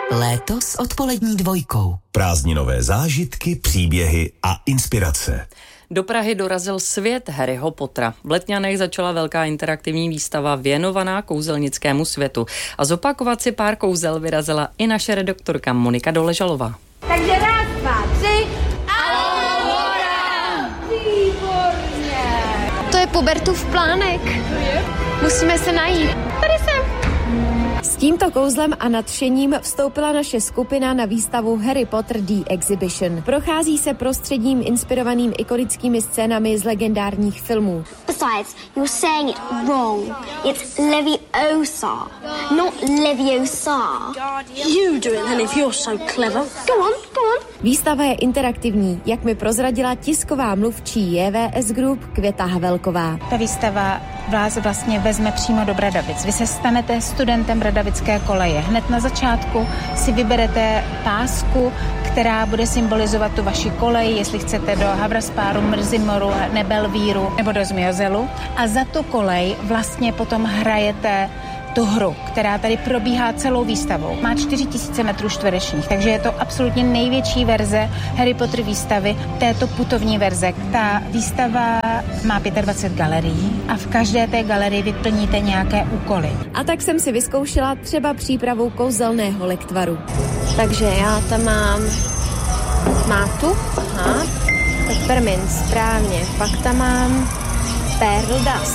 Léto s odpolední dvojkou. Prázdninové zážitky, příběhy a inspirace. Do Prahy dorazil svět Harryho Pottera. V Letňanech začala velká interaktivní výstava věnovaná kouzelnickému světu. A zopakovat si pár kouzel vyrazila i naše redaktorka Monika Doležalová. Takže 1, 2, 3 Aurora! Výborně! To je Pubertův plánek. Musíme se najít. Tady jsem. S tímto kouzlem a nadšením vstoupila naše skupina na výstavu Harry Potter The Exhibition. Prochází se prostředím inspirovaným ikonickými scénami z legendárních filmů. Besides, you're saying it wrong. It's Leviosa, not Leviosa. You do it then if you're so clever. Go on, go on. Výstava je interaktivní, jak mi prozradila tisková mluvčí JVS Group Květa Havelková. Ta výstava vás vlastně vezme přímo do Bradavic. Vy se stanete studentem Bradavické koleje. Hned na začátku si vyberete pásku, která bude symbolizovat tu vaši kolej, jestli chcete do Havraspáru, Mrzimoru, Nebelvíru nebo do Zmijozelu. A za tu kolej vlastně potom hrajete tu hru, která tady probíhá celou výstavou. Má 4000 metrů čtverečních, takže je to absolutně největší verze Harry Potter výstavy, této putovní verze. Ta výstava má 25 galerií a v každé té galerii vyplníte nějaké úkoly. A tak jsem si vyzkoušela třeba přípravu kouzelného lektvaru. Takže já tam mám mátu, peppermint, správně, pak tam mám pearl dust.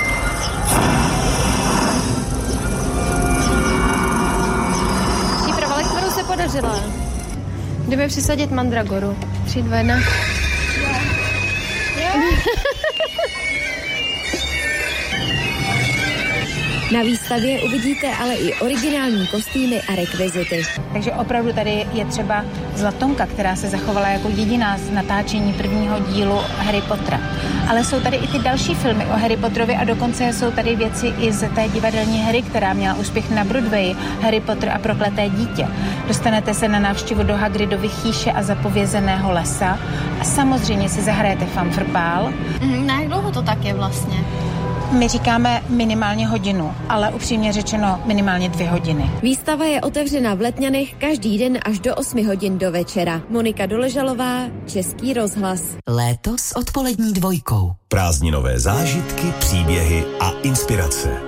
Podařila. Jdeme přisadit mandragoru. 3, 2, 1. Na výstavě uvidíte ale i originální kostýmy a rekvizity. Takže opravdu tady je třeba zlatonka, která se zachovala jako jediná z natáčení prvního dílu Harry Pottera. Ale jsou tady i ty další filmy o Harry Potterovi a dokonce jsou tady věci i z té divadelní hry, která měla úspěch na Broadwayi, Harry Potter a prokleté dítě. Dostanete se na návštěvu do Hagridovy chýše a zapovězeného lesa a samozřejmě si zahrajete fanfrpál. Na jak dlouho to tak je vlastně? My říkáme minimálně hodinu, ale upřímně řečeno minimálně 2 hodiny. Výstava je otevřena v Letňanech každý den až do 8 hodin do večera. Monika Doležalová, Český rozhlas. Léto s odpolední dvojkou. Prázdninové zážitky, příběhy a inspirace.